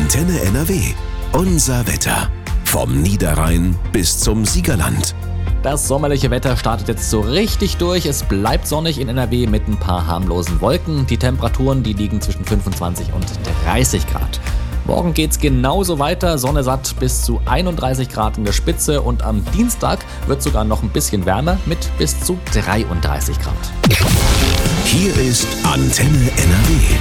Antenne NRW. Unser Wetter. Vom Niederrhein bis zum Siegerland. Das sommerliche Wetter startet jetzt so richtig durch. Es bleibt sonnig in NRW mit ein paar harmlosen Wolken. Die Temperaturen, die liegen zwischen 25 und 30 Grad. Morgen geht's genauso weiter. Sonne satt bis zu 31 Grad in der Spitze. Und am Dienstag wird sogar noch ein bisschen wärmer mit bis zu 33 Grad. Hier ist Antenne NRW.